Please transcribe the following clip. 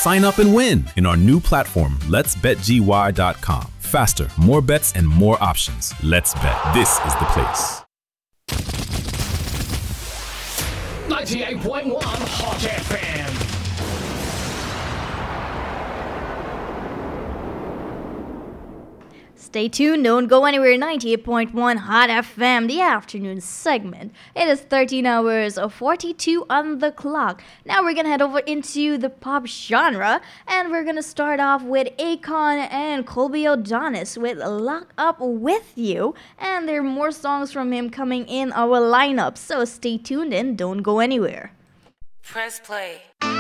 Sign up and win in our new platform, letsbetgy.com. Faster, more bets, and more options. Let's bet. This is the place. 98.1 Hot FM. Stay tuned, don't go anywhere. 98.1 Hot FM, the afternoon segment. It is 13 hours of 42 on the clock. Now we're gonna head over into the pop genre, and we're gonna start off with Akon and Colby O'Donis with Lock Up With You. And there are more songs from him coming in our lineup, so stay tuned and don't go anywhere. Press play.